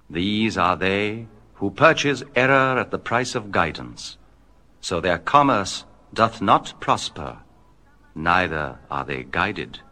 These are they who purchase error at the price of guidance, so their commerce doth not prosper, neither are they guided.